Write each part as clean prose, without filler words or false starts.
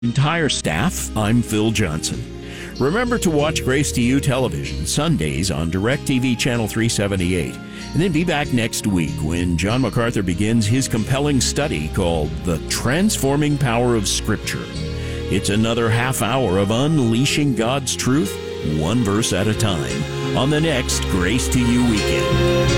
Entire staff, I'm Phil Johnson. Remember to watch Grace to You television Sundays on DirecTV Channel 378. And then be back next week when John MacArthur begins his compelling study called The Transforming Power of Scripture. It's another half hour of unleashing God's truth, one verse at a time, on the next Grace to You weekend.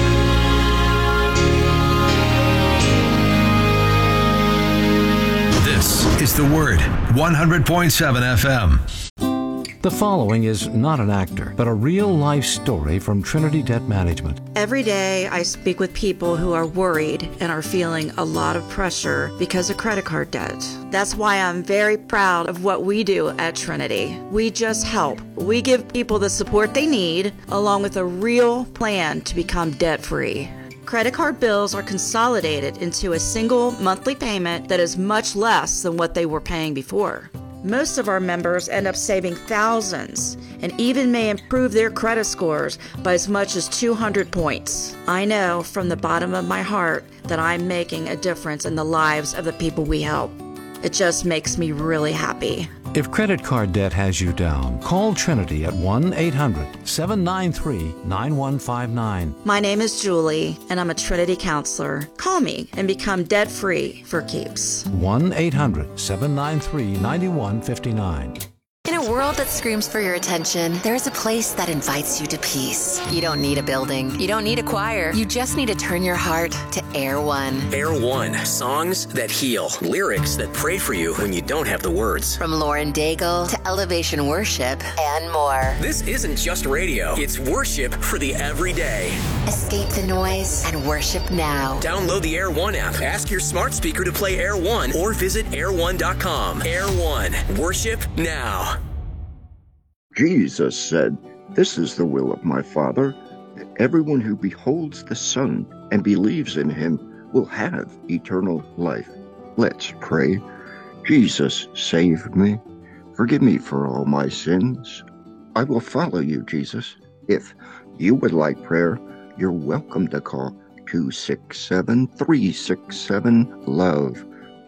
This is The Word, 100.7 FM. The following is not an actor, but a real-life story from Trinity Debt Management. Every day I speak with people who are worried and are feeling a lot of pressure because of credit card debt. That's why I'm very proud of what we do at Trinity. We just help. We give people the support they need, along with a real plan to become debt-free. Credit card bills are consolidated into a single monthly payment that is much less than what they were paying before. Most of our members end up saving thousands and even may improve their credit scores by as much as 200 points. I know from the bottom of my heart that I'm making a difference in the lives of the people we help. It just makes me really happy. If credit card debt has you down, call Trinity at 1-800-793-9159. My name is Julie, and I'm a Trinity counselor. Call me and become debt-free for keeps. 1-800-793-9159. In a world that screams for your attention, there's a place that invites you to peace. You don't need a building. You don't need a choir. You just need to turn your heart to Air One. Air One. Songs that heal. Lyrics that pray for you when you don't have the words. From Lauren Daigle to Elevation Worship and more. This isn't just radio. It's worship for the everyday. Escape the noise and worship now. Download the Air One app. Ask your smart speaker to play Air One or visit air1.com. Air One. Worship now. Jesus said, "This is the will of my Father, that everyone who beholds the Son and believes in him will have eternal life." Let's pray. Jesus, save me. Forgive me for all my sins. I will follow you, Jesus. If you would like prayer, you're welcome to call 267-367-LOVE,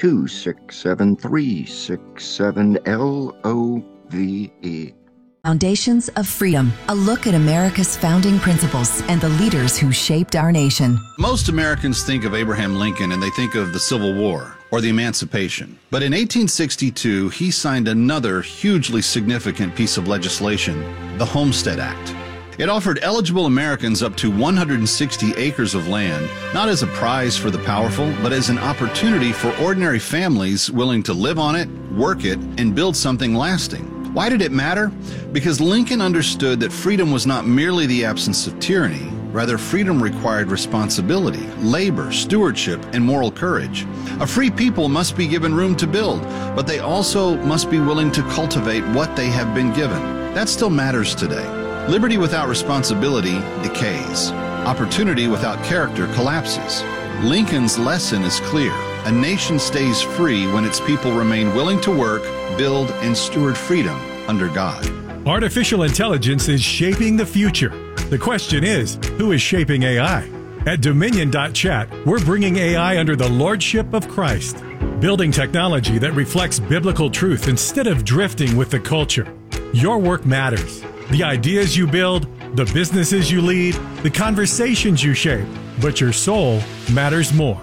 267-367-LOVE. Foundations of Freedom, a look at America's founding principles and the leaders who shaped our nation. Most Americans think of Abraham Lincoln and they think of the Civil War or the Emancipation. But in 1862, he signed another hugely significant piece of legislation, the Homestead Act. It offered eligible Americans up to 160 acres of land, not as a prize for the powerful, but as an opportunity for ordinary families willing to live on it, work it, and build something lasting. Why did it matter? Because Lincoln understood that freedom was not merely the absence of tyranny. Rather, freedom required responsibility, labor, stewardship, and moral courage. A free people must be given room to build, but they also must be willing to cultivate what they have been given. That still matters today. Liberty without responsibility decays. Opportunity without character collapses. Lincoln's lesson is clear. A nation stays free when its people remain willing to work, build, and steward freedom under God. Artificial intelligence is shaping the future. The question is, who is shaping AI? At Dominion.chat, we're bringing AI under the lordship of Christ, building technology that reflects biblical truth instead of drifting with the culture. Your work matters. The ideas you build, the businesses you lead, the conversations you shape, but your soul matters more.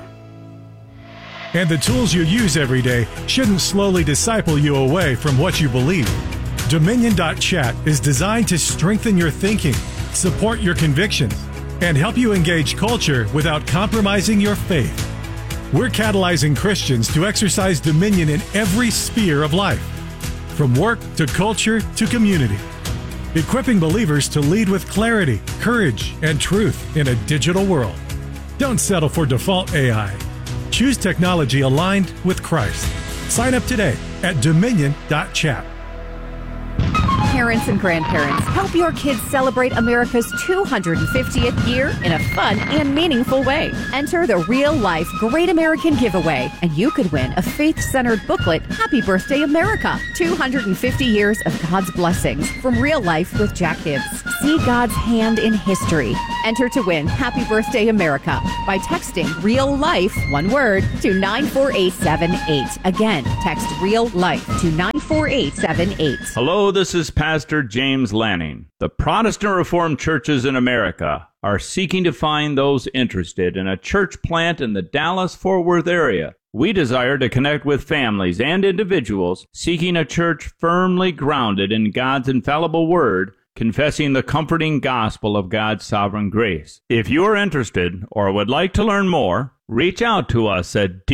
And the tools you use every day shouldn't slowly disciple you away from what you believe. Dominion.chat is designed to strengthen your thinking, support your convictions, and help you engage culture without compromising your faith. We're catalyzing Christians to exercise dominion in every sphere of life, from work to culture to community, equipping believers to lead with clarity, courage, and truth in a digital world. Don't settle for default AI. Choose technology aligned with Christ. Sign up today at Dominion.chat. parents and grandparents, help your kids celebrate America's 250th year in a fun and meaningful way. Enter the Real Life Great American Giveaway, and you could win a faith-centered booklet, Happy Birthday America, 250 years of God's blessings from Real Life with Jack Hibbs. See God's hand in history. Enter to win Happy Birthday America by texting Real Life, one word, to 94878. Again, text Real Life to 94878. Hello, this is Pastor James Lanning. The Protestant Reformed churches in America are seeking to find those interested in a church plant in the Dallas-Fort Worth area. We desire to connect with families and individuals seeking a church firmly grounded in God's infallible word, confessing the comforting gospel of God's sovereign grace. If you are interested or would like to learn more, reach out to us at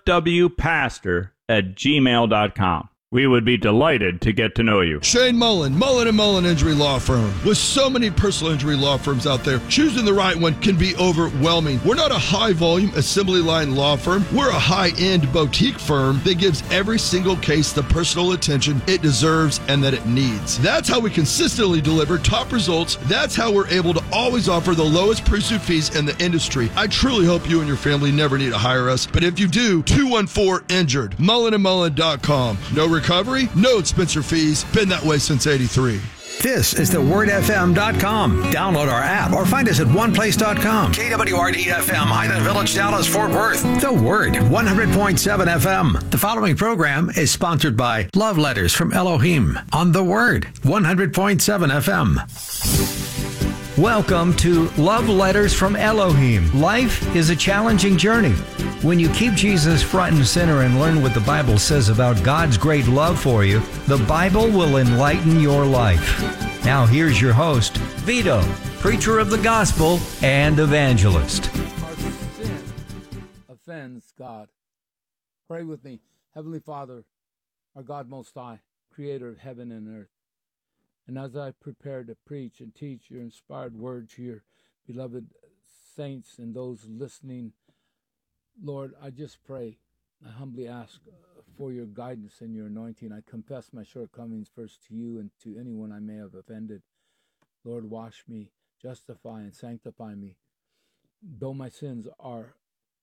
dfwpastor@gmail.com. We would be delighted to get to know you. Shane Mullen, Mullen & Mullen Injury Law Firm. With so many personal injury law firms out there, choosing the right one can be overwhelming. We're not a high-volume assembly line law firm. We're a high-end boutique firm that gives every single case the personal attention it deserves and that it needs. That's how we consistently deliver top results. That's how we're able to always offer the lowest pursuit fees in the industry. I truly hope you and your family never need to hire us, but if you do, 214-INJURED, mullenandmullen.com. No recovery, no expense or fees. Been that way since '83. This is thewordfm.com. Download our app or find us at oneplace.com. KWRD-FM, Highland Village, Dallas, Fort Worth. The Word, 100.7 FM. The following program is sponsored by Love Letters from Elohim on The Word, 100.7 FM. Welcome to Love Letters from Elohim. Life is a challenging journey. When you keep Jesus front and center and learn what the Bible says about God's great love for you, the Bible will enlighten your life. Now here's your host, Vito, preacher of the gospel and evangelist. Our sin offends God. Pray with me. Heavenly Father, our God Most High, creator of heaven and earth. And as I prepare to preach and teach your inspired word to your beloved saints and those listening, Lord, I just pray, I humbly ask for your guidance and your anointing. I confess my shortcomings first to you and to anyone I may have offended. Lord, wash me, justify and sanctify me. Though my sins are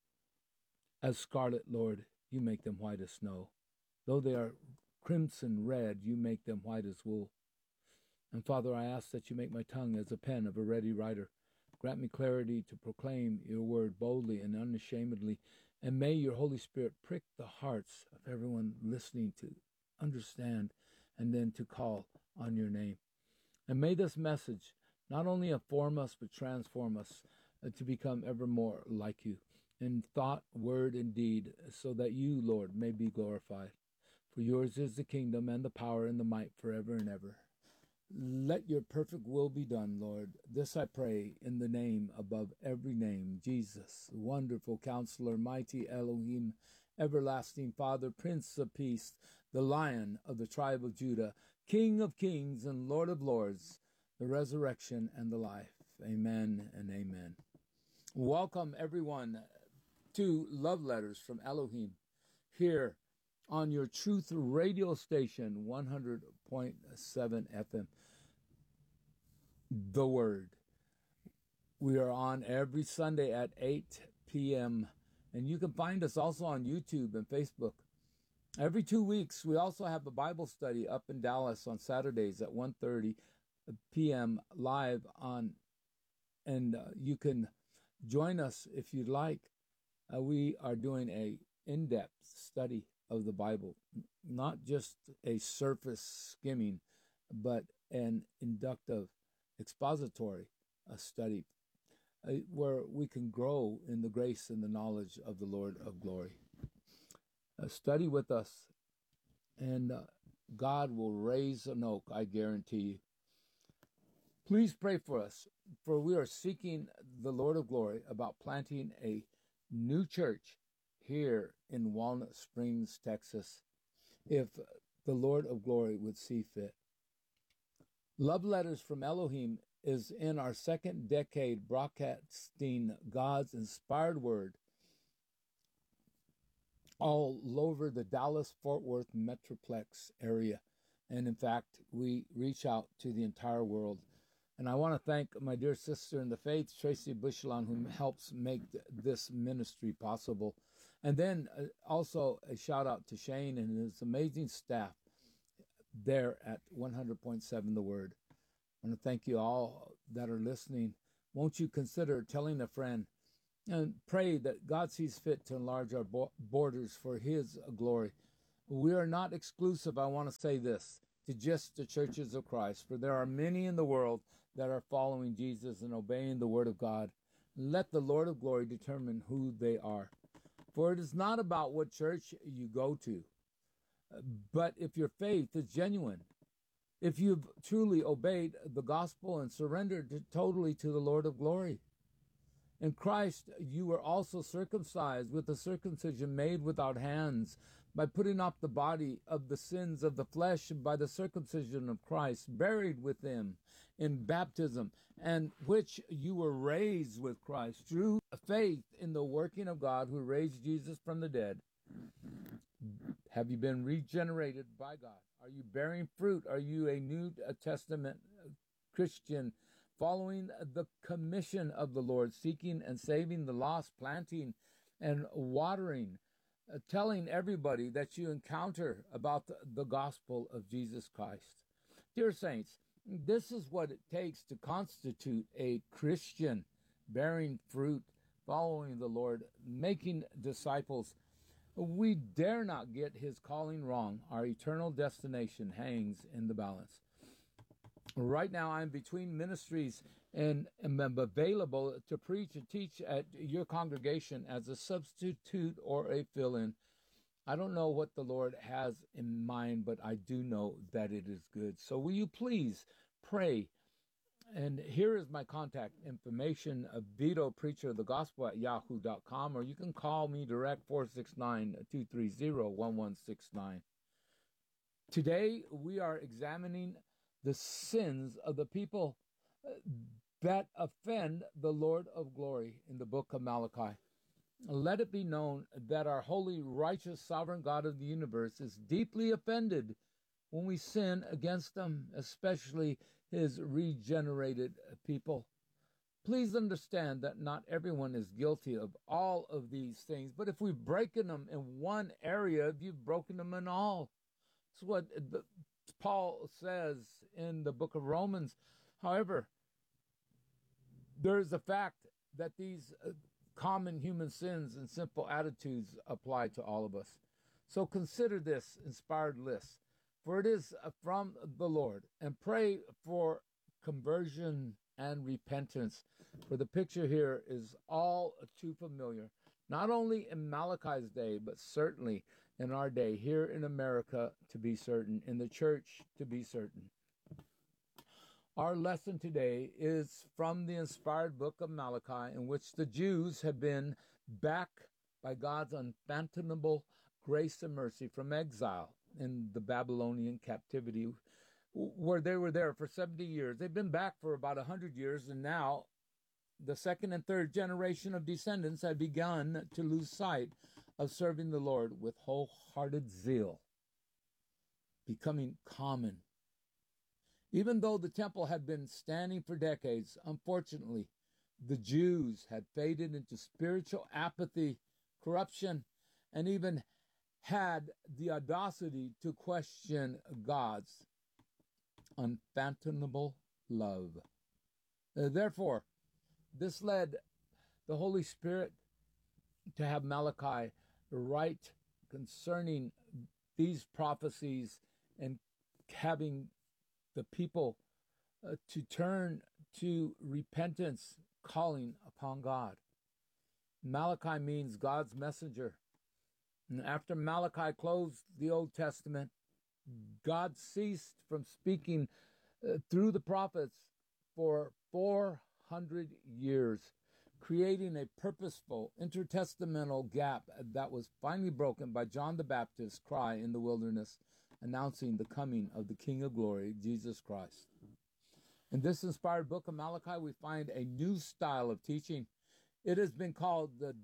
as scarlet, Lord, you make them white as snow. Though they are crimson red, you make them white as wool. And Father, I ask that you make my tongue as a pen of a ready writer. Grant me clarity to proclaim your word boldly and unashamedly. And may your Holy Spirit prick the hearts of everyone listening to understand and then to call on your name. And may this message not only inform us, but transform us to become ever more like you in thought, word, and deed, so that you, Lord, may be glorified. For yours is the kingdom and the power and the might forever and ever. Let your perfect will be done, Lord. This I pray in the name above every name, Jesus, wonderful counselor, mighty Elohim, everlasting Father, Prince of Peace, the Lion of the tribe of Judah, King of kings and Lord of lords, the resurrection and the life. Amen and amen. Welcome, everyone, to Love Letters from Elohim, here on your Truth radio station, 100.7 FM. The Word. We are on every Sunday at 8 p.m. And you can find us also on YouTube and Facebook. Every 2 weeks, we also have a Bible study up in Dallas on Saturdays at 1:30 p.m. live on. And you can join us if you'd like. We are doing a in-depth study of the Bible, not just a surface skimming, but an inductive, expository study where we can grow in the grace and the knowledge of the Lord of glory. Study with us, and God will raise an oak, I guarantee you. Please pray for us, for we are seeking the Lord of glory about planting a new church here in Walnut Springs, Texas, if the Lord of glory would see fit. Love Letters from Elohim is in our second decade broadcasting God's inspired word all over the Dallas-Fort Worth Metroplex area. And in fact, we reach out to the entire world. And I want to thank my dear sister in the faith, Tracy Bushelon, who helps make this ministry possible. And then also a shout out to Shane and his amazing staff there at 100.7 The Word. I want to thank you all that are listening. Won't you consider telling a friend and pray that God sees fit to enlarge our borders for His glory. We are not exclusive, I want to say this, to just the churches of Christ, for there are many in the world that are following Jesus and obeying the Word of God. Let the Lord of glory determine who they are. For it is not about what church you go to, but if your faith is genuine, if you've truly obeyed the gospel and surrendered totally to the Lord of glory. In Christ, you were also circumcised with a circumcision made without hands, by putting off the body of the sins of the flesh by the circumcision of Christ, buried with Him in baptism, and which you were raised with Christ through faith in the working of God who raised Jesus from the dead. Have you been regenerated by God? Are you bearing fruit? Are you a New Testament Christian, following the commission of the Lord, seeking and saving the lost, planting and watering, telling everybody that you encounter about the gospel of Jesus Christ? Dear saints, this is what it takes to constitute a Christian, bearing fruit, following the Lord, making disciples. We dare not get His calling wrong. Our eternal destination hangs in the balance. Right now, I'm between ministries and am available to preach and teach at your congregation as a substitute or a fill-in. I don't know what the Lord has in mind, but I do know that it is good. So will you please pray? And here is my contact information, Vito Preacher of the Gospel at yahoo.com, or you can call me direct 469-230-1169. Today, we are examining the sins of the people that offend the Lord of glory in the book of Malachi. Let it be known that our holy, righteous, sovereign God of the universe is deeply offended when we sin against Him, especially His regenerated people. Please understand that not everyone is guilty of all of these things, but if we've broken them in one area, you've broken them in all. That's what Paul says in the book of Romans. However, there is a fact that these common human sins and simple attitudes apply to all of us. So consider this inspired list, for it is from the Lord, and pray for conversion and repentance, for the picture here is all too familiar, not only in Malachi's day, but certainly in our day, here in America to be certain, in the church to be certain. Our lesson today is from the inspired book of Malachi, in which the Jews have been back by God's unfathomable grace and mercy from exile in the Babylonian captivity, where they were there for 70 years. They've been back for about 100 years, and now the second and third generation of descendants had begun to lose sight of serving the Lord with wholehearted zeal, becoming common. Even though the temple had been standing for decades, unfortunately, the Jews had faded into spiritual apathy, corruption, and even had the audacity to question God's unfathomable love. Therefore, this led the Holy Spirit to have Malachi write concerning these prophecies and having the people to turn to repentance, calling upon God. Malachi means God's messenger. And after Malachi closed the Old Testament, God ceased from speaking through the prophets for 400 years, creating a purposeful intertestamental gap that was finally broken by John the Baptist's cry in the wilderness, announcing the coming of the King of Glory, Jesus Christ. In this inspired book of Malachi, we find a new style of teaching. It has been called the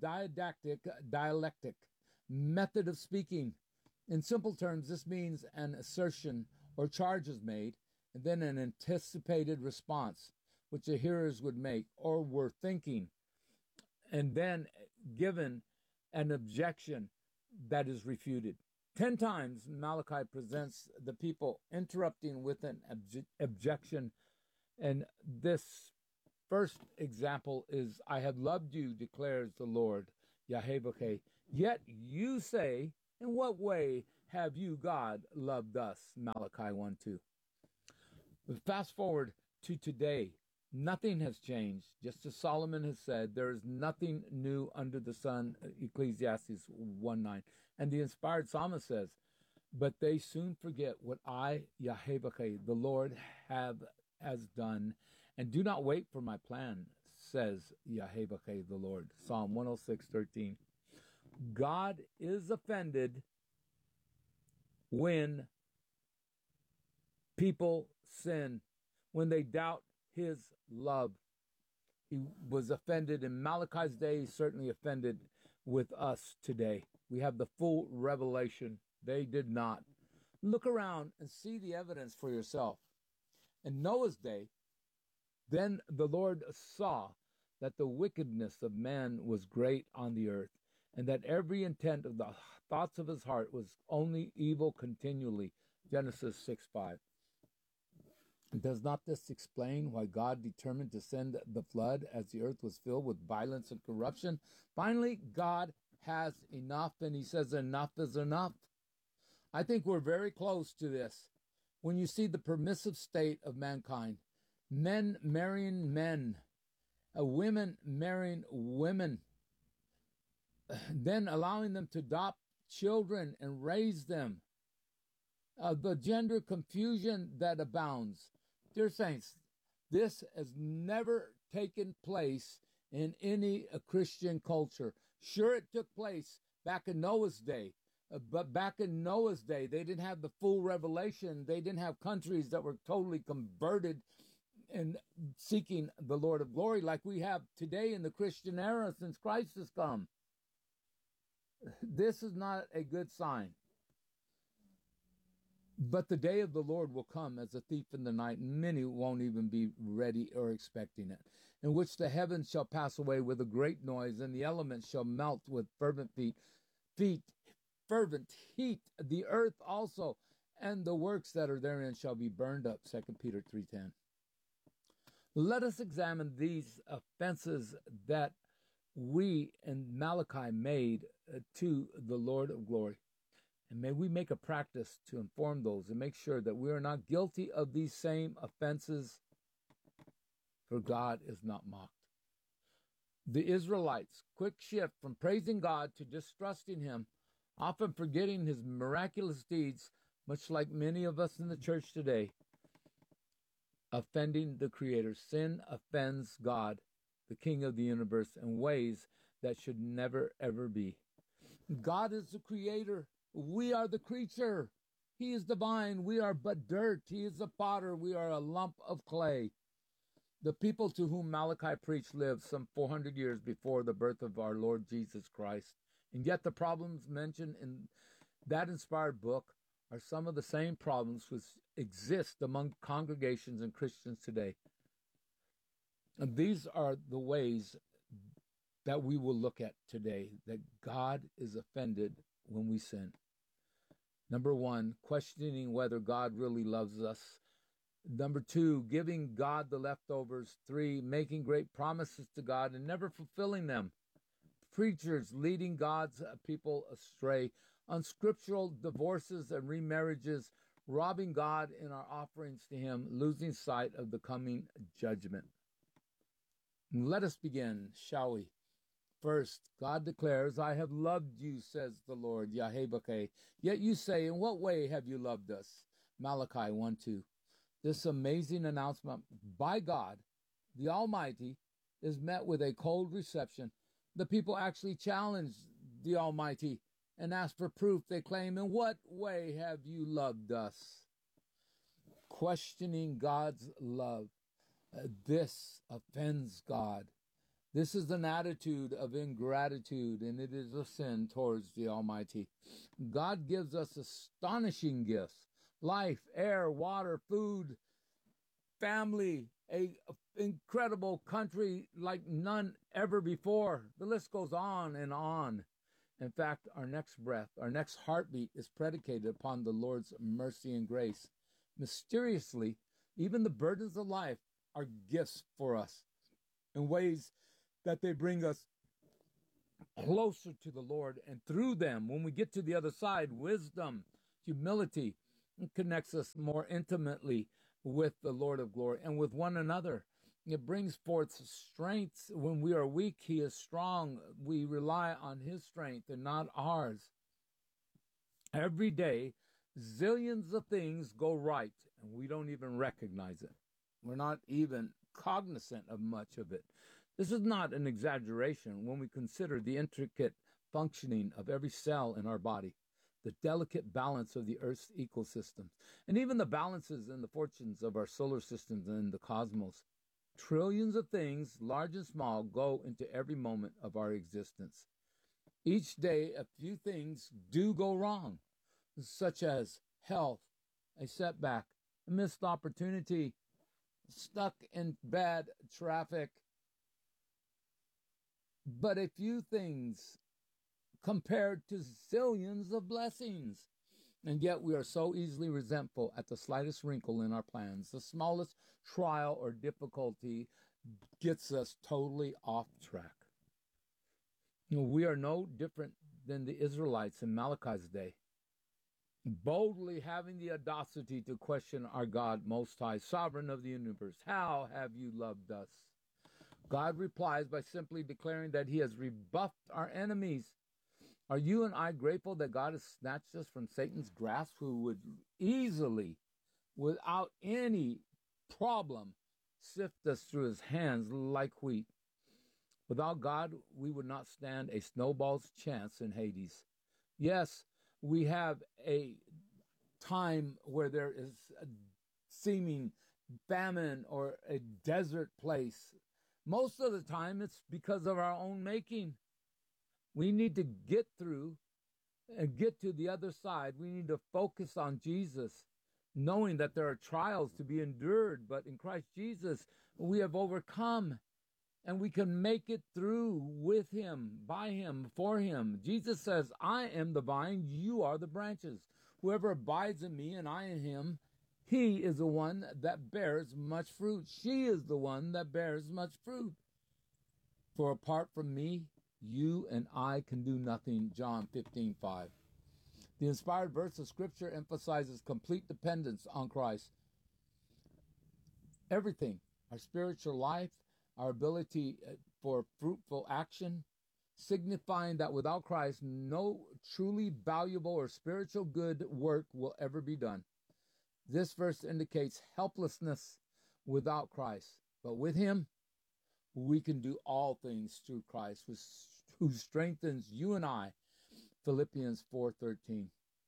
dialectic method of speaking. In simple terms, this means an assertion or charges made, and then an anticipated response, which the hearers would make or were thinking, and then given an objection that is refuted. 10 times Malachi presents the people interrupting with an objection, and this first example is, I have loved you, declares the Lord, Yahweh. Yet you say, in what way have you, God, loved us? Malachi 1:2. Fast forward to today. Nothing has changed. Just as Solomon has said, there is nothing new under the sun, Ecclesiastes 1:9. And the inspired psalmist says, but they soon forget what I, Yahweh, the Lord, has done, and do not wait for my plan, says Yahweh, the Lord. Psalm 106:13. God is offended when people sin, when they doubt his love. He was offended in Malachi's day. He's certainly offended with us today. We have the full revelation. They did not. Look around and see the evidence for yourself. In Noah's day, then the Lord saw that the wickedness of man was great on the earth, and that every intent of the thoughts of his heart was only evil continually. Genesis 6:5. Does not this explain why God determined to send the flood as the earth was filled with violence and corruption? Finally, God has enough, and he says enough is enough. I think we're very close to this. When you see the permissive state of mankind, men marrying men, women marrying women, then allowing them to adopt children and raise them, the gender confusion that abounds. Dear saints, this has never taken place in any Christian culture. Sure, it took place back in Noah's day, but back in Noah's day, they didn't have the full revelation. They didn't have countries that were totally converted and seeking the Lord of glory like we have today in the Christian era since Christ has come. This is not a good sign. But the day of the Lord will come as a thief in the night, and many won't even be ready or expecting it, in which the heavens shall pass away with a great noise, and the elements shall melt with fervent heat. The earth also, and the works that are therein shall be burned up. 2 Peter 3:10. Let us examine these offenses that we and Malachi made to the Lord of glory. And may we make a practice to inform those and make sure that we are not guilty of these same offenses, for God is not mocked. The Israelites' quick shift from praising God to distrusting him, often forgetting his miraculous deeds, much like many of us in the church today, offending the Creator. Sin offends God, the King of the universe, in ways that should never, ever be. God is the Creator. We are the creature. He is divine. We are but dirt. He is the potter. We are a lump of clay. The people to whom Malachi preached lived some 400 years before the birth of our Lord Jesus Christ. And yet the problems mentioned in that inspired book are some of the same problems which exist among congregations and Christians today. And these are the ways that we will look at today, that God is offended when we sin. Number 1, questioning whether God really loves us. Number 2, giving God the leftovers. 3, making great promises to God and never fulfilling them. Preachers leading God's people astray. Unscriptural divorces and remarriages, robbing God in our offerings to him, losing sight of the coming judgment. Let us begin, shall we? First, God declares, I have loved you, says the Lord, Yahweh. Yet you say, in what way have you loved us? Malachi 1:2. This amazing announcement by God, the Almighty, is met with a cold reception. The people actually challenge the Almighty and ask for proof. They claim, in what way have you loved us? Questioning God's love. This offends God. This is an attitude of ingratitude, and it is a sin towards the Almighty. God gives us astonishing gifts, life, air, water, food, family, an incredible country like none ever before. The list goes on and on. In fact, our next breath, our next heartbeat is predicated upon the Lord's mercy and grace. Mysteriously, even the burdens of life are gifts for us in ways that they bring us closer to the Lord. And through them, when we get to the other side, wisdom, humility, connects us more intimately with the Lord of glory and with one another. It brings forth strength. When we are weak, he is strong. We rely on his strength and not ours. Every day, zillions of things go right, and we don't even recognize it. We're not even cognizant of much of it. This is not an exaggeration when we consider the intricate functioning of every cell in our body, the delicate balance of the Earth's ecosystems, and even the balances and the fortunes of our solar systems and the cosmos. Trillions of things, large and small, go into every moment of our existence. Each day, a few things do go wrong, such as health, a setback, a missed opportunity, stuck in bad traffic. But a few things compared to zillions of blessings. And yet we are so easily resentful at the slightest wrinkle in our plans. The smallest trial or difficulty gets us totally off track. We are no different than the Israelites in Malachi's day, boldly having the audacity to question our God Most High, sovereign of the universe. How have you loved us? God replies by simply declaring that he has rebuffed our enemies. Are you and I grateful that God has snatched us from Satan's grasp, who would easily, without any problem, sift us through his hands like wheat? Without God, we would not stand a snowball's chance in Hades. Yes, we have a time where there is a seeming famine or a desert place. Most of the time, it's because of our own making. We need to get through and get to the other side. We need to focus on Jesus, knowing that there are trials to be endured, but in Christ Jesus, we have overcome, and we can make it through with him, by him, for him. Jesus says, I am the vine, you are the branches. Whoever abides in me and I in him, he is the one that bears much fruit. She is the one that bears much fruit. For apart from me, you and I can do nothing, John 15:5. The inspired verse of Scripture emphasizes complete dependence on Christ. Everything, our spiritual life, our ability for fruitful action, signifying that without Christ, no truly valuable or spiritual good work will ever be done. This verse indicates helplessness without Christ, but with him, we can do all things through Christ, who strengthens you and I, Philippians 4:13.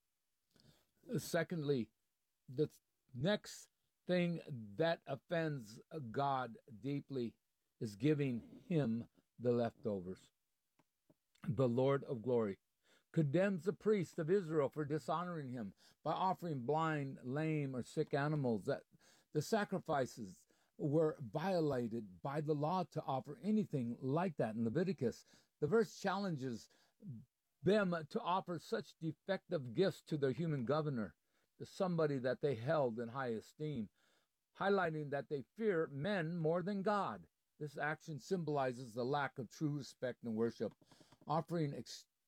Secondly, the next thing that offends God deeply is giving him the leftovers. The Lord of glory condemns the priests of Israel for dishonoring him by offering blind, lame, or sick animals. That the sacrifices were violated by the law to offer anything like that in Leviticus. The verse challenges them to offer such defective gifts to their human governor, to somebody that they held in high esteem, highlighting that they fear men more than God. This action symbolizes the lack of true respect and worship. Offering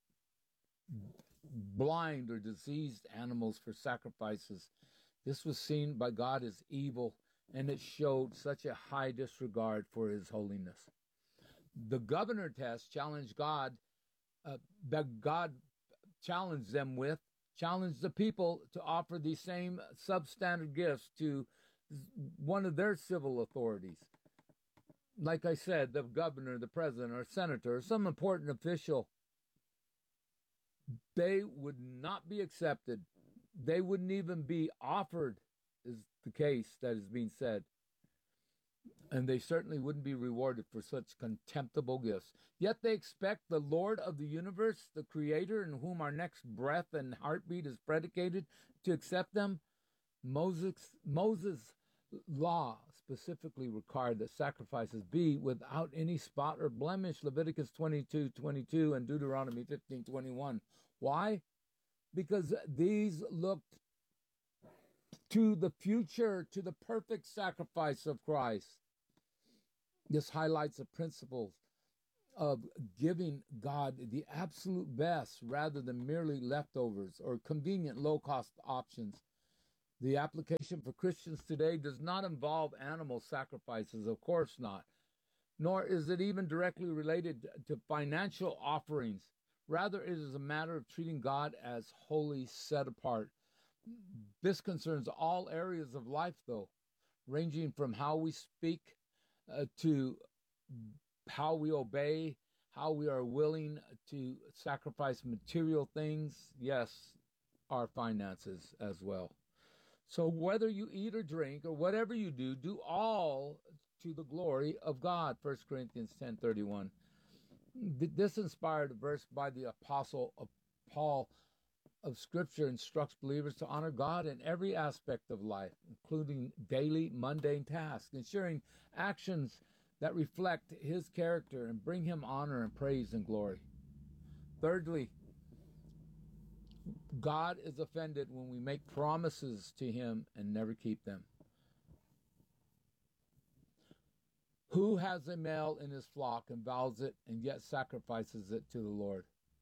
blind or diseased animals for sacrifices, this was seen by God as evil, and it showed such a high disregard for his holiness. The governor test challenged God, that God challenged them with, challenged the people to offer these same substandard gifts to one of their civil authorities. Like I said, the governor, the president, or senator, or some important official. They would not be accepted. They wouldn't even be offered, is the case that is being said. And they certainly wouldn't be rewarded for such contemptible gifts. Yet they expect the Lord of the universe, the Creator, in whom our next breath and heartbeat is predicated, to accept them. Moses' law specifically required that sacrifices be without any spot or blemish, Leviticus 22:22 and Deuteronomy 15:21. Why? Because these looked to the future, to the perfect sacrifice of Christ. This highlights the principles of giving God the absolute best rather than merely leftovers or convenient low-cost options. The application for Christians today does not involve animal sacrifices, of course not, nor is it even directly related to financial offerings. Rather, it is a matter of treating God as holy, set apart. This concerns all areas of life, though, ranging from how we speak to how we obey, how we are willing to sacrifice material things, yes, our finances as well. So whether you eat or drink or whatever you do, do all to the glory of God, 1 Corinthians 10:31. This inspired verse by the Apostle Paul of Scripture instructs believers to honor God in every aspect of life, including daily mundane tasks, ensuring actions that reflect his character and bring him honor and praise and glory. Thirdly, God is offended when we make promises to him and never keep them. Who has a male in his flock and vows it and yet sacrifices it to the Lord?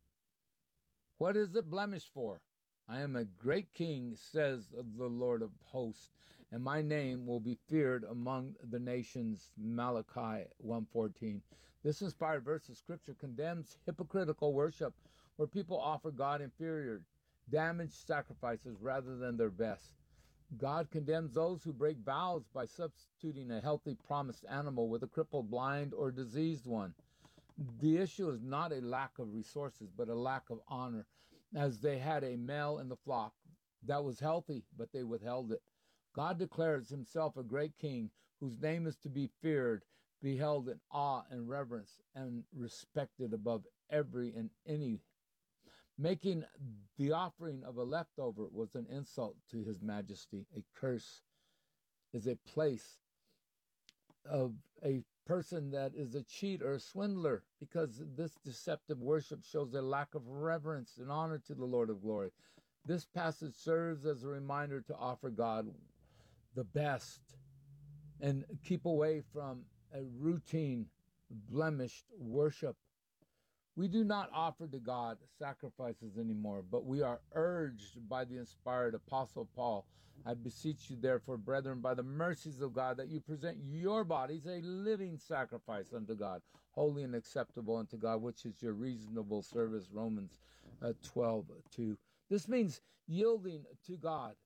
What is it blemished for? I am a great king, says the Lord of hosts, and my name will be feared among the nations. Malachi 1:14. This inspired verse of Scripture condemns hypocritical worship where people offer God inferior, damaged sacrifices rather than their best. God condemns those who break vows by substituting a healthy promised animal with a crippled, blind, or diseased one. The issue is not a lack of resources, but a lack of honor, as they had a male in the flock that was healthy, but they withheld it. God declares himself a great king whose name is to be feared, be held in awe and reverence, and respected above every and any. Making the offering of a leftover was an insult to his majesty. A curse is a place of a person that is a cheat or a swindler, because this deceptive worship shows a lack of reverence and honor to the Lord of glory. This passage serves as a reminder to offer God the best and keep away from a routine, blemished worship. We do not offer to God sacrifices anymore, but we are urged by the inspired Apostle Paul, I beseech you therefore, brethren, by the mercies of God, that you present your bodies a living sacrifice unto God, holy and acceptable unto God, which is your reasonable service, Romans 12:2. This means yielding to God,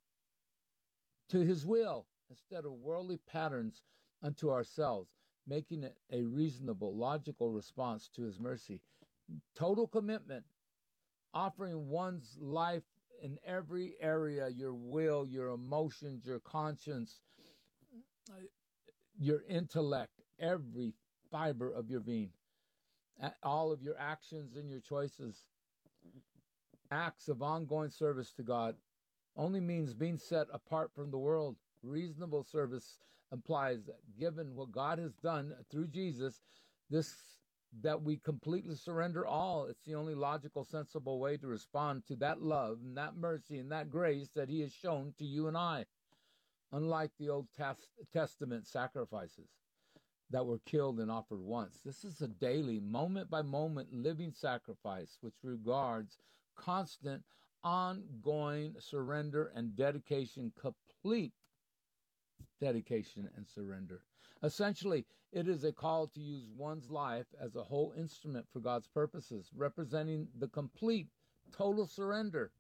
to his will, instead of worldly patterns unto ourselves, making it a reasonable, logical response to his mercy. Total commitment, offering one's life in every area, your will, your emotions, your conscience, your intellect, every fiber of your being, all of your actions and your choices. Acts of ongoing service to God only means being set apart from the world. Reasonable service implies that given what God has done through Jesus, that we completely surrender all. It's the only logical, sensible way to respond to that love and that mercy and that grace that he has shown to you and I. Unlike the Old Testament sacrifices that were killed and offered once, this is a daily, moment-by-moment living sacrifice which regards constant, ongoing surrender and dedication, complete dedication and surrender. Essentially, it is a call to use one's life as a whole instrument for God's purposes, representing the complete, total surrender.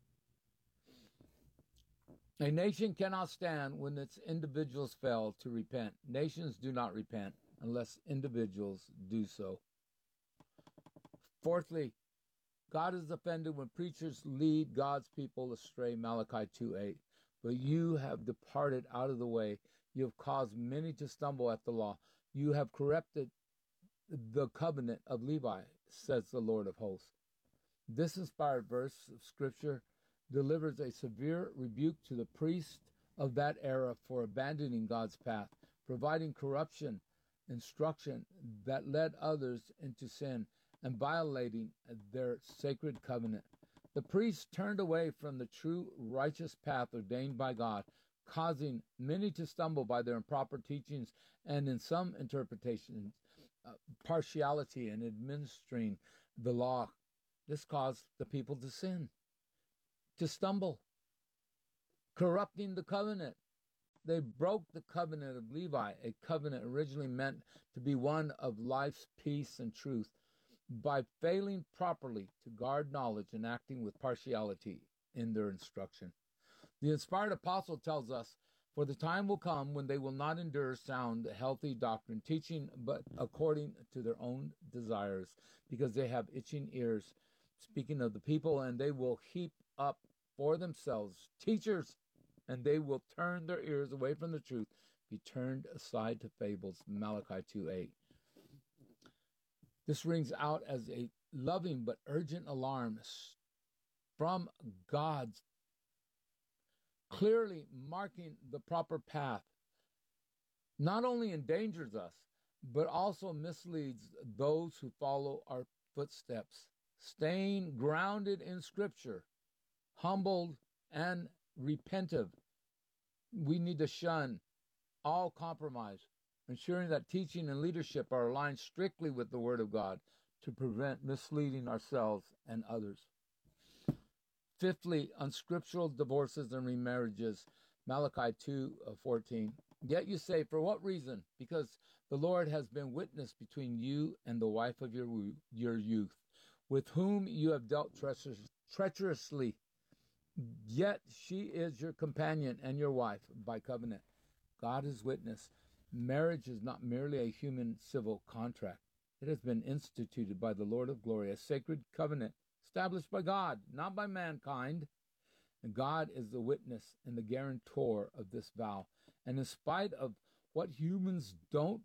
A nation cannot stand when its individuals fail to repent. Nations do not repent unless individuals do so. Fourthly, God is offended when preachers lead God's people astray, Malachi 2:8. But you have departed out of the way. You have caused many to stumble at the law. You have corrupted the covenant of Levi, says the Lord of hosts. This inspired verse of Scripture delivers a severe rebuke to the priests of that era for abandoning God's path, providing corruption, instruction that led others into sin, and violating their sacred covenant. The priests turned away from the true righteous path ordained by God, causing many to stumble by their improper teachings and, in some interpretations, partiality in administering the law. This caused the people to sin, to stumble, corrupting the covenant. They broke the covenant of Levi, a covenant originally meant to be one of life's peace and truth, by failing properly to guard knowledge and acting with partiality in their instruction. The inspired apostle tells us, "For the time will come when they will not endure sound, healthy doctrine, teaching, but according to their own desires, because they have itching ears," speaking of the people, "and they will heap up for themselves teachers, and they will turn their ears away from the truth, be turned aside to fables." Malachi 2:8. This rings out as a loving but urgent alarm from God's, clearly marking the proper path. Not only endangers us, but also misleads those who follow our footsteps. Staying grounded in Scripture, humbled and repentive, we need to shun all compromise, ensuring that teaching and leadership are aligned strictly with the Word of God to prevent misleading ourselves and others. Fifthly, unscriptural divorces and remarriages, Malachi 2:14. "Yet you say, for what reason? Because the Lord has been witness between you and the wife of your youth, with whom you have dealt treacherously. Yet she is your companion and your wife by covenant." God is witness. Marriage is not merely a human civil contract. It has been instituted by the Lord of glory, a sacred covenant established by God, not by mankind. And God is the witness and the guarantor of this vow. And in spite of what humans don't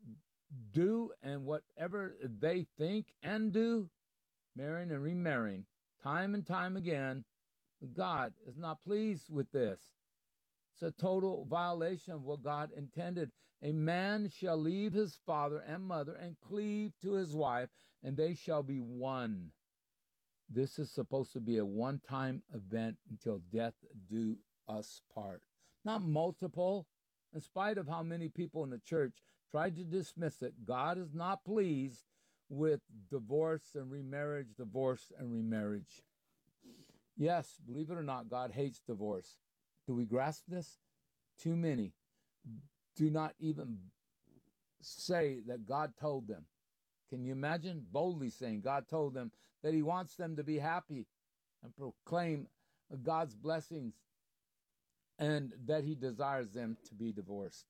do and whatever they think and do, marrying and remarrying, time and time again, God is not pleased with this. It's a total violation of what God intended. "A man shall leave his father and mother and cleave to his wife, and they shall be one." This is supposed to be a one-time event until death do us part, not multiple. In spite of how many people in the church tried to dismiss it, God is not pleased with divorce and remarriage, divorce and remarriage. Yes, believe it or not, God hates divorce. Do we grasp this? Too many do not even say that God told them. Can you imagine boldly saying God told them that he wants them to be happy and proclaim God's blessings and that he desires them to be divorced?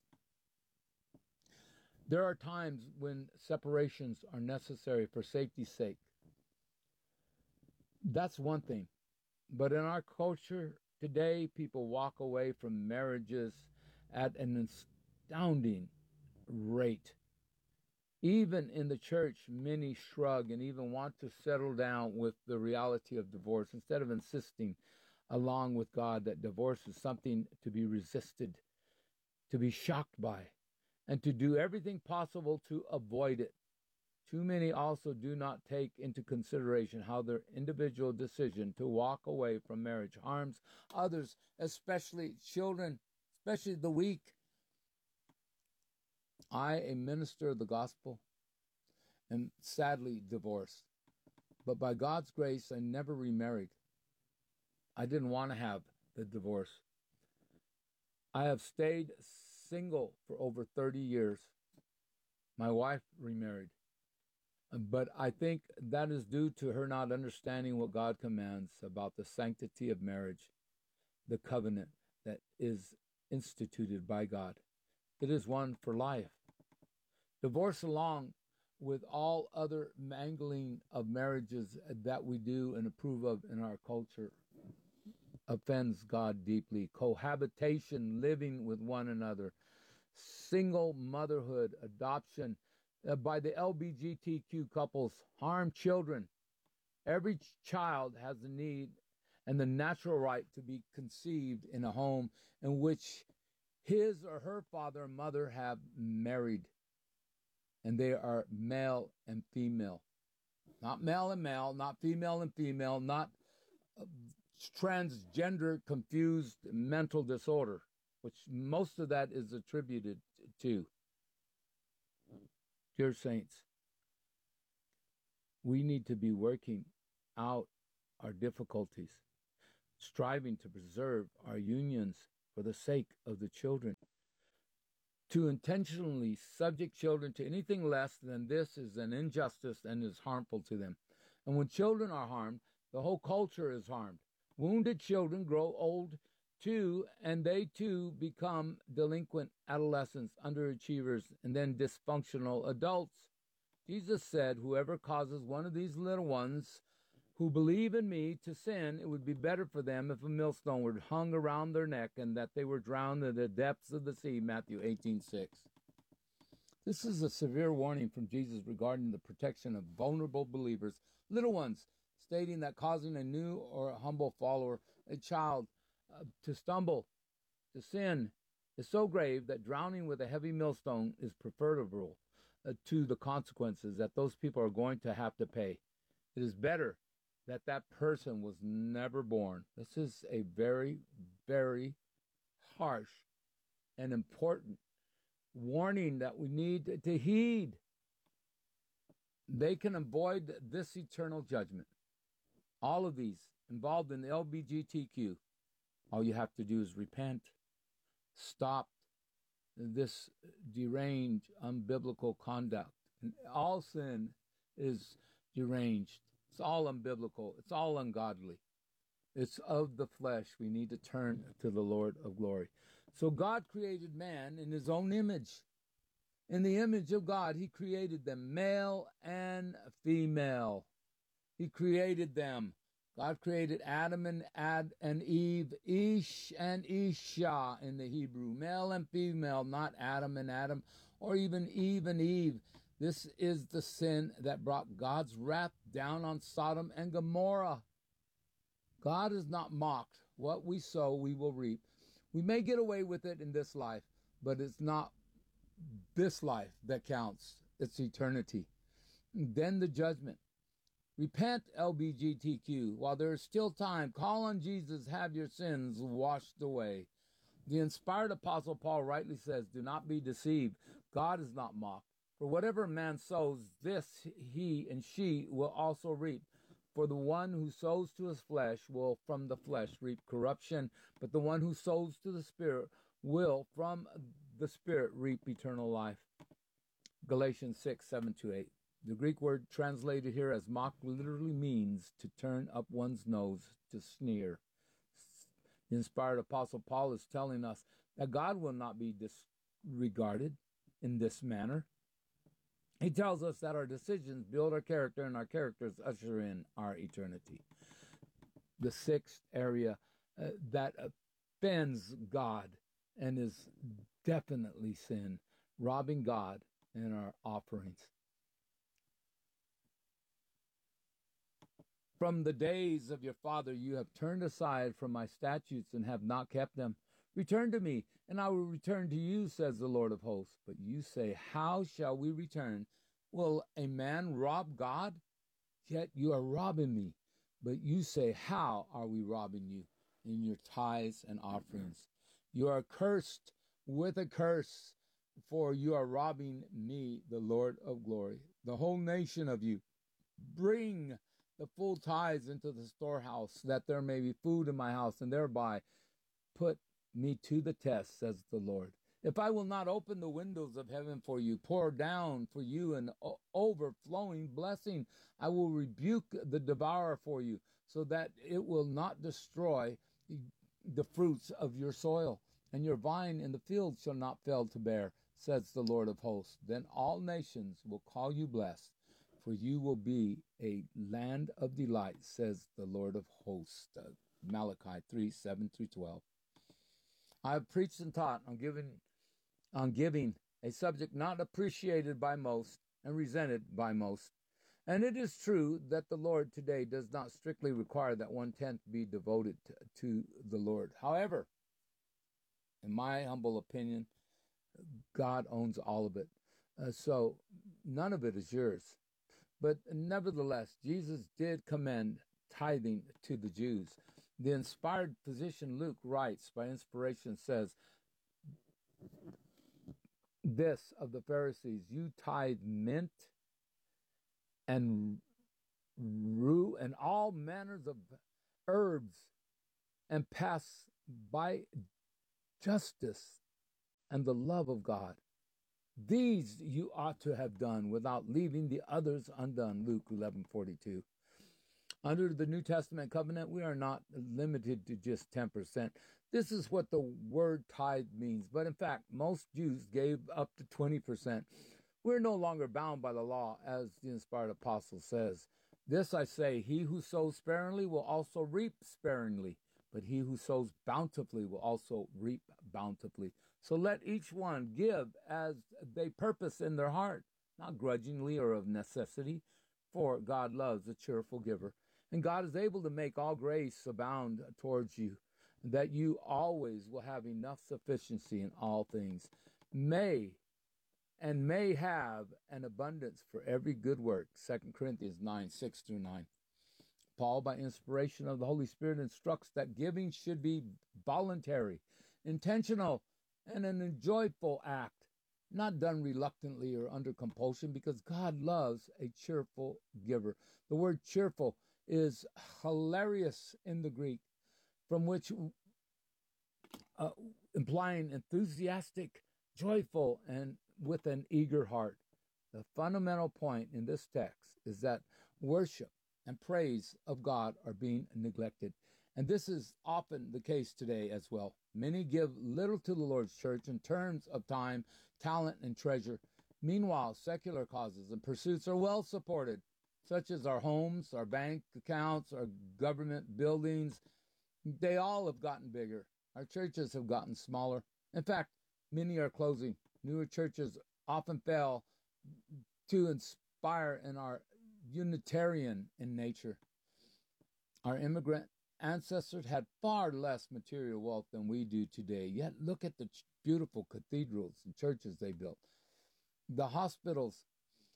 There are times when separations are necessary for safety's sake. That's one thing. But in our culture today, people walk away from marriages at an astounding rate. Even in the church, many shrug and even want to settle down with the reality of divorce instead of insisting, along with God, that divorce is something to be resisted, to be shocked by, and to do everything possible to avoid it. Too many also do not take into consideration how their individual decision to walk away from marriage harms others, especially children, especially the weak. I, a minister of the gospel, am sadly divorced. But by God's grace, I never remarried. I didn't want to have the divorce. I have stayed single for over 30 years. My wife remarried. But I think that is due to her not understanding what God commands about the sanctity of marriage, the covenant that is instituted by God. It is one for life. Divorce, along with all other mangling of marriages that we do and approve of in our culture, offends God deeply. Cohabitation, living with one another, single motherhood, adoption by the LGBTQ couples harm children. Every child has a need and the natural right to be conceived in a home in which his or her father and mother have married, and they are male and female. Not male and male, not female and female, not transgender confused mental disorder, which most of that is attributed to. Dear saints, we need to be working out our difficulties, striving to preserve our unions for the sake of the children. To intentionally subject children to anything less than this is an injustice and is harmful to them. And when children are harmed, the whole culture is harmed. Wounded children grow old too, and they too become delinquent adolescents, underachievers, and then dysfunctional adults. Jesus said, whoever causes one of these little ones who believe in me to sin, it would be better for them if a millstone were hung around their neck and that they were drowned in the depths of the sea, Matthew 18:6. This is a severe warning from Jesus regarding the protection of vulnerable believers, little ones, stating that causing a new or a humble follower, a child, to stumble, to sin, is so grave that drowning with a heavy millstone is preferable to the consequences that those people are going to have to pay. It is better that that person was never born. This is a very, very harsh and important warning that we need to heed. They can avoid this eternal judgment. All of these involved in the LGBTQ, all you have to do is repent. Stop this deranged, unbiblical conduct. And all sin is deranged. It's all unbiblical. It's all ungodly. It's of the flesh. We need to turn to the Lord of glory. So God created man in his own image. In the image of God, he created them, male and female. He created them. God created Adam and Eve, Ish and Isha in the Hebrew, male and female, not Adam and Adam, or even Eve and Eve. This is the sin that brought God's wrath down on Sodom and Gomorrah. God is not mocked. What we sow, we will reap. We may get away with it in this life, but it's not this life that counts. It's eternity. And then the judgment. Repent, LGBTQ. While there is still time, call on Jesus, have your sins washed away. The inspired Apostle Paul rightly says, do not be deceived. God is not mocked. For whatever a man sows, this he and she will also reap. For the one who sows to his flesh will from the flesh reap corruption, but the one who sows to the Spirit will from the Spirit reap eternal life. Galatians 6:7-8. The Greek word translated here as mock literally means to turn up one's nose, to sneer. The inspired Apostle Paul is telling us that God will not be disregarded in this manner. He tells us that our decisions build our character and our characters usher in our eternity. The sixth area that offends God and is definitely sin, robbing God in our offerings. From the days of your father you have turned aside from my statutes and have not kept them. Return to me, and I will return to you, says the Lord of hosts. But you say, how shall we return? Will a man rob God? Yet you are robbing me. But you say, how are we robbing you? In your tithes and offerings. You are cursed with a curse, for you are robbing me, the Lord of glory. The whole nation of you, bring the full tithes into the storehouse, that there may be food in my house, and thereby put me to the test, says the Lord. If I will not open the windows of heaven for you, pour down for you an overflowing blessing, I will rebuke the devourer for you, so that it will not destroy the fruits of your soil, and your vine in the field shall not fail to bear, says the Lord of hosts. Then all nations will call you blessed, for you will be a land of delight, says the Lord of hosts. Malachi 3:7-12. I have preached and taught on giving, a subject not appreciated by most and resented by most. And it is true that the Lord today does not strictly require that 1/10 be devoted to the Lord. However, in my humble opinion, God owns all of it. So none of it is yours. But nevertheless, Jesus did commend tithing to the Jews. The inspired physician Luke writes, by inspiration, says this of the Pharisees: you tithe mint and rue and all manners of herbs, and pass by justice and the love of God. These you ought to have done without leaving the others undone. Luke 11:42. Under the New Testament covenant, we are not limited to just 10%. This is what the word tithe means. But in fact, most Jews gave up to 20%. We're no longer bound by the law, as the inspired apostle says. This I say, he who sows sparingly will also reap sparingly, but he who sows bountifully will also reap bountifully. So let each one give as they purpose in their heart, not grudgingly or of necessity, for God loves a cheerful giver. And God is able to make all grace abound towards you, that you always will have enough sufficiency in all things, may have an abundance for every good work. 2 Corinthians 9:6-9. Paul, by inspiration of the Holy Spirit, instructs that giving should be voluntary, intentional, and an enjoyable act, not done reluctantly or under compulsion, because God loves a cheerful giver. The word cheerful is hilarious in the Greek, from which implying enthusiastic, joyful, and with an eager heart. The fundamental point in this text is that worship and praise of God are being neglected. And this is often the case today as well. Many give little to the Lord's church in terms of time, talent, and treasure. Meanwhile, secular causes and pursuits are well supported, such as our homes, our bank accounts, our government buildings. They all have gotten bigger. Our churches have gotten smaller. In fact, many are closing. Newer churches often fail to inspire and are Unitarian in nature. Our immigrant ancestors had far less material wealth than we do today. Yet look at the beautiful cathedrals and churches they built. The hospitals,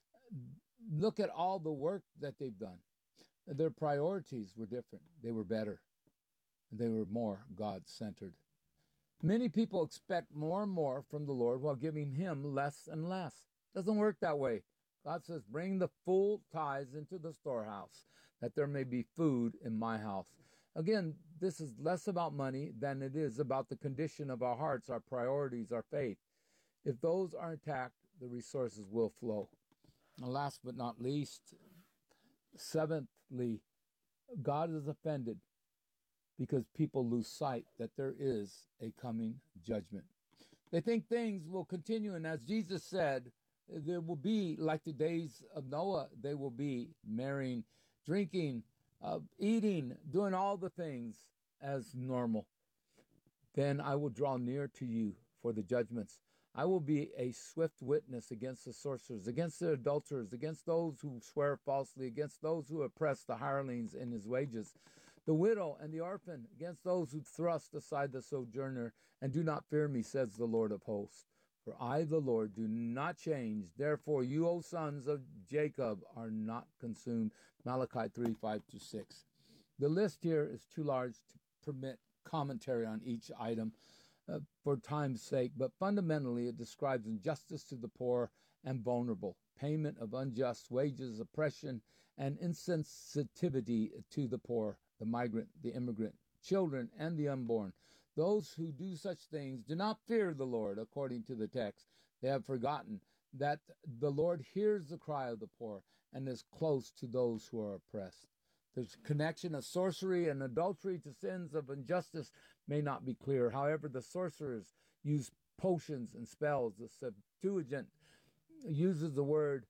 look at all the work that they've done. Their priorities were different. They were better. They were more God-centered. Many people expect more and more from the Lord while giving him less and less. Doesn't work that way. God says, bring the full tithes into the storehouse, that there may be food in my house. Again, this is less about money than it is about the condition of our hearts, our priorities, our faith. If those are intact, the resources will flow. And last but not least, seventhly, God is offended because people lose sight that there is a coming judgment. They think things will continue, and as Jesus said, there will be like the days of Noah. They will be marrying, drinking, eating, doing all the things as normal. Then I will draw near to you for the judgments. I will be a swift witness against the sorcerers, against the adulterers, against those who swear falsely, against those who oppress the hirelings in his wages, the widow and the orphan, against those who thrust aside the sojourner and do not fear me, says the Lord of hosts. For I, the Lord, do not change. Therefore, you, O sons of Jacob, are not consumed. Malachi 3:5-6. The list here is too large to permit commentary on each item for time's sake, but fundamentally it describes injustice to the poor and vulnerable, payment of unjust wages, oppression, and insensitivity to the poor, the migrant, the immigrant, children, and the unborn. Those who do such things do not fear the Lord, according to the text. They have forgotten that the Lord hears the cry of the poor and is close to those who are oppressed. The connection of sorcery and adultery to sins of injustice may not be clear. However, the sorcerers use potions and spells. The Septuagint uses the word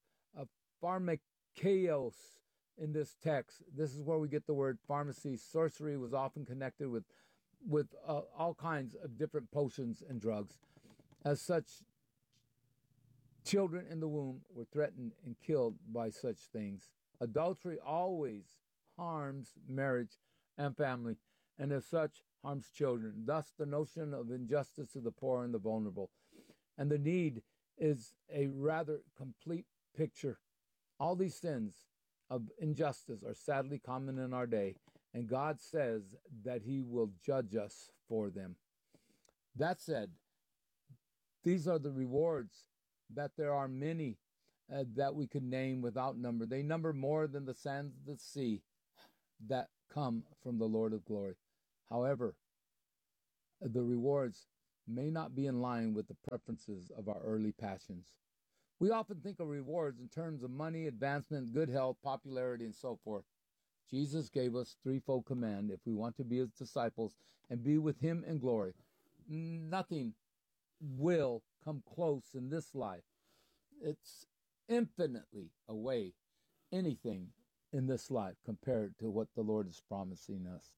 pharmakeios in this text. This is where we get the word pharmacy. Sorcery was often connected with all kinds of different potions and drugs. As such, children in the womb were threatened and killed by such things. Adultery always harms marriage and family, and as such harms children. Thus, the notion of injustice to the poor and the vulnerable. And the need is a rather complete picture. All these sins of injustice are sadly common in our day, and God says that he will judge us for them. That said, these are the rewards that there are many that we could name without number. They number more than the sands of the sea that come from the Lord of glory. However, the rewards may not be in line with the preferences of our early passions. We often think of rewards in terms of money, advancement, good health, popularity, and so forth. Jesus gave us threefold command if we want to be his disciples and be with him in glory. Nothing will come close in this life. It's infinitely away anything in this life compared to what the Lord is promising us.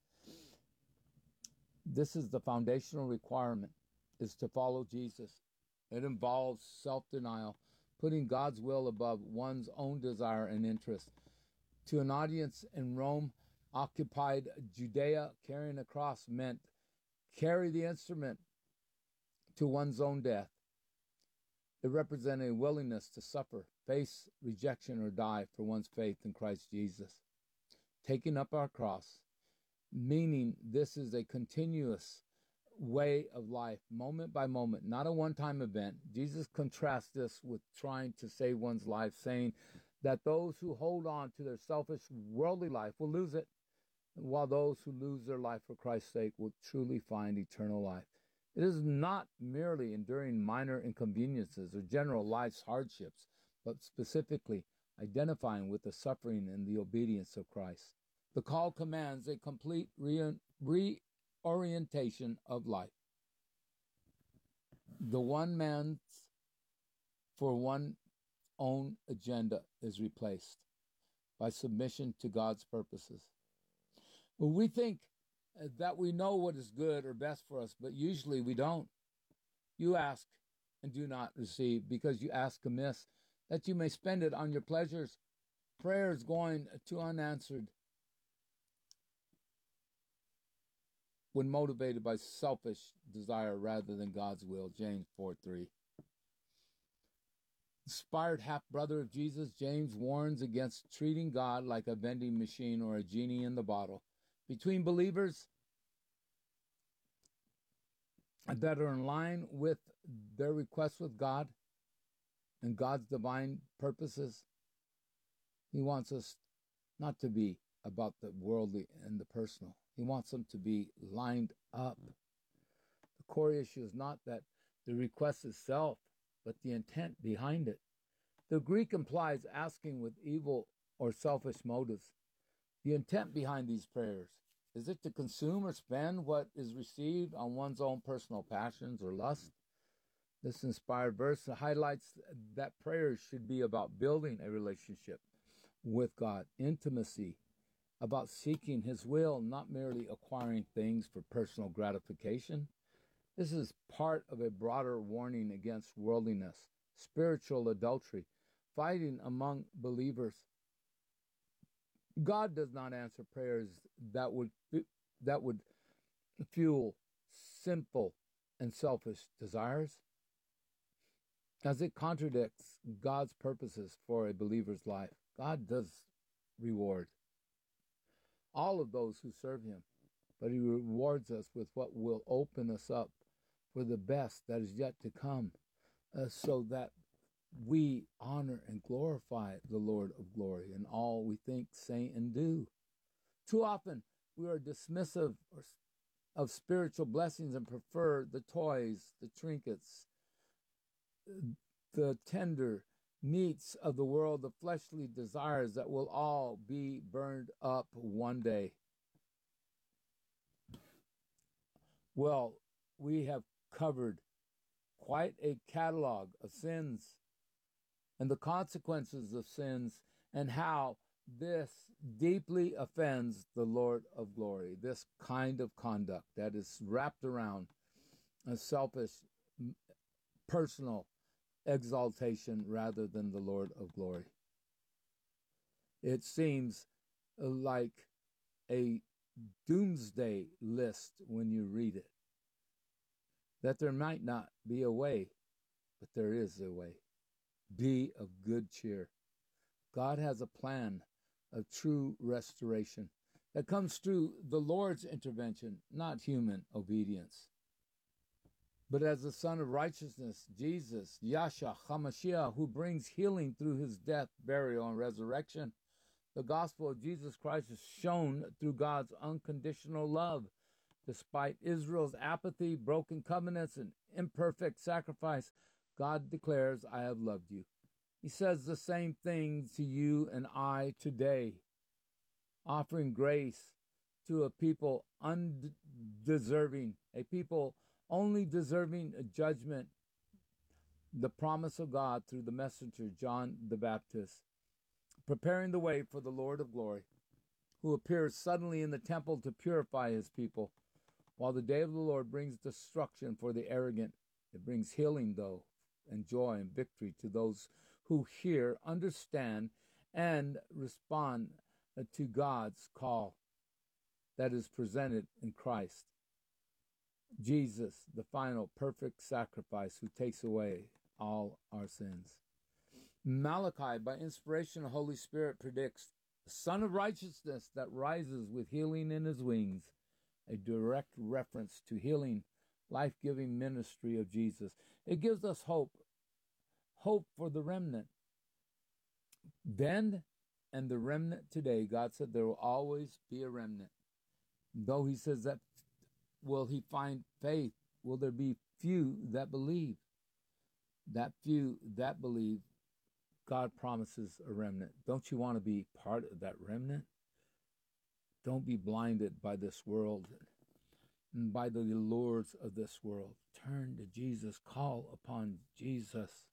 This is the foundational requirement, is to follow Jesus. It involves self-denial, putting God's will above one's own desire and interest. To an audience in Rome, occupied Judea, carrying a cross meant carry the instrument to one's own death. It represented a willingness to suffer, face rejection, or die for one's faith in Christ Jesus. Taking up our cross, meaning this is a continuous way of life, moment by moment, not a one-time event. Jesus contrasts this with trying to save one's life, saying that those who hold on to their selfish, worldly life will lose it, while those who lose their life for Christ's sake will truly find eternal life. It is not merely enduring minor inconveniences or general life's hardships, but specifically identifying with the suffering and the obedience of Christ. The call commands a complete reorientation of life. The one man's for one own agenda is replaced by submission to God's purposes. We think that we know what is good or best for us, but usually we don't. You ask and do not receive because you ask amiss, that you may spend it on your pleasures, prayers going to unanswered, when motivated by selfish desire rather than God's will. James 4:3. Inspired half-brother of Jesus, James warns against treating God like a vending machine or a genie in the bottle. Between believers that are in line with their requests with God and God's divine purposes, he wants us not to be about the worldly and the personal. He wants them to be lined up. The core issue is not that the request itself, but the intent behind it. The Greek implies asking with evil or selfish motives. The intent behind these prayers, is it to consume or spend what is received on one's own personal passions or lust? This inspired verse highlights that prayers should be about building a relationship with God, intimacy, about seeking his will, not merely acquiring things for personal gratification. This is part of a broader warning against worldliness, spiritual adultery, fighting among believers. God does not answer prayers that would fuel sinful and selfish desires, as it contradicts God's purposes for a believer's life. God does reward all of those who serve him, but he rewards us with what will open us up for the best that is yet to come, so that we honor and glorify the Lord of glory in all we think, say, and do. Too often, we are dismissive of spiritual blessings and prefer the toys, the trinkets, the tender meats of the world, the fleshly desires that will all be burned up one day. Well, we have covered quite a catalog of sins and the consequences of sins, and how this deeply offends the Lord of glory, this kind of conduct that is wrapped around a selfish, personal exaltation rather than the Lord of glory. It seems like a doomsday list when you read it. That there might not be a way, but there is a way. Be of good cheer. God has a plan of true restoration that comes through the Lord's intervention, not human obedience. But as the Son of Righteousness, Jesus, Yahshua HaMashiach, who brings healing through his death, burial, and resurrection, the gospel of Jesus Christ is shown through God's unconditional love. Despite Israel's apathy, broken covenants, and imperfect sacrifice, God declares, I have loved you. He says the same thing to you and I today, offering grace to a people undeserving, a people only deserving a judgment, the promise of God through the messenger John the Baptist, preparing the way for the Lord of glory, who appears suddenly in the temple to purify his people. While the day of the Lord brings destruction for the arrogant, it brings healing, though, and joy and victory to those who hear, understand, and respond to God's call that is presented in Christ. Jesus, the final perfect sacrifice who takes away all our sins. Malachi, by inspiration of the Holy Spirit, predicts the Son of Righteousness that rises with healing in his wings, a direct reference to healing, life-giving ministry of Jesus. It gives us hope for the remnant. Then and the remnant today, God said there will always be a remnant. Though he says that, will he find faith? Will there be few that believe? That few that believe, God promises a remnant. Don't you want to be part of that remnant? Don't be blinded by this world and by the allures of this world. Turn to Jesus. Call upon Jesus.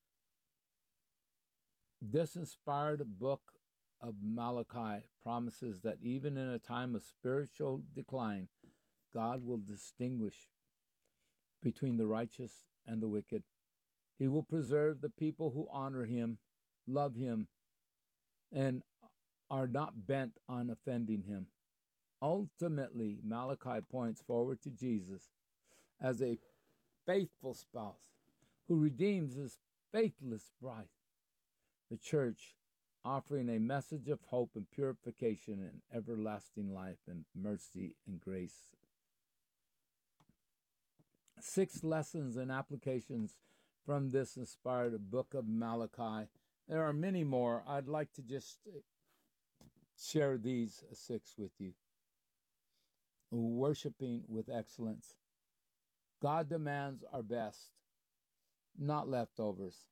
This inspired book of Malachi promises that even in a time of spiritual decline, God will distinguish between the righteous and the wicked. He will preserve the people who honor him, love him, and are not bent on offending him. Ultimately, Malachi points forward to Jesus as a faithful spouse who redeems his faithless bride, the church, offering a message of hope and purification and everlasting life and mercy and grace. 6 lessons and applications from this inspired book of Malachi. There are many more. I'd like to just share these 6 with you. Worshiping with excellence. God demands our best, not leftovers.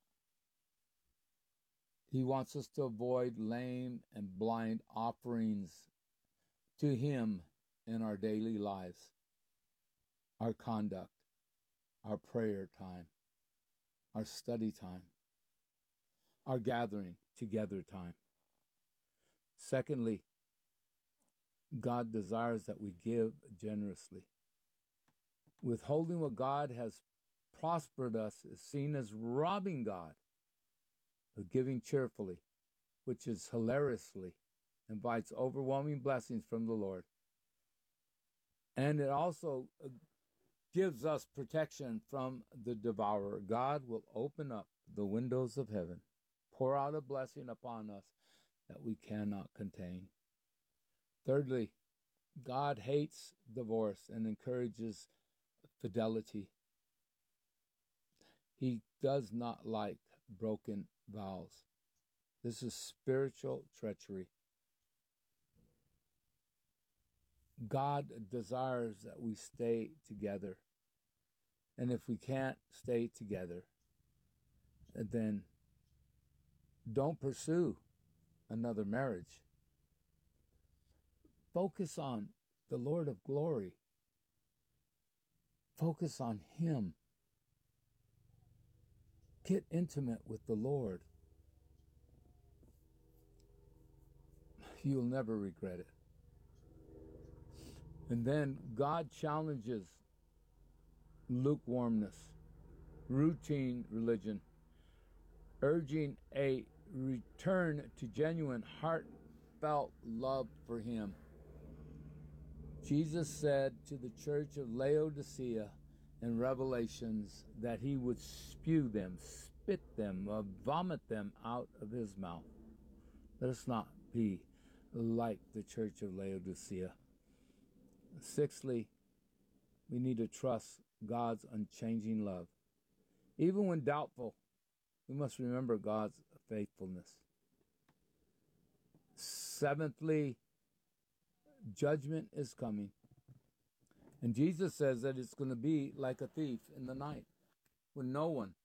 He wants us to avoid lame and blind offerings to him in our daily lives, our conduct, our prayer time, our study time, our gathering together time. Secondly, God desires that we give generously. Withholding what God has prospered us is seen as robbing God, but giving cheerfully, which is hilariously, invites overwhelming blessings from the Lord. And it also gives us protection from the devourer. God will open up the windows of heaven, pour out a blessing upon us that we cannot contain. Thirdly, God hates divorce and encourages fidelity. He does not like broken vows. This is spiritual treachery. God desires that we stay together. And if we can't stay together, then don't pursue another marriage. Focus on the Lord of glory. Focus on him. Get intimate with the Lord. You'll never regret it. And then God challenges lukewarmness, routine religion, urging a return to genuine, heartfelt love for him. Jesus said to the church of Laodicea in Revelations that he would spew them, spit them, vomit them out of his mouth. Let us not be like the church of Laodicea. Sixthly, we need to trust God's unchanging love. Even when doubtful, we must remember God's faithfulness. Seventhly, judgment is coming. And Jesus says that it's going to be like a thief in the night when no one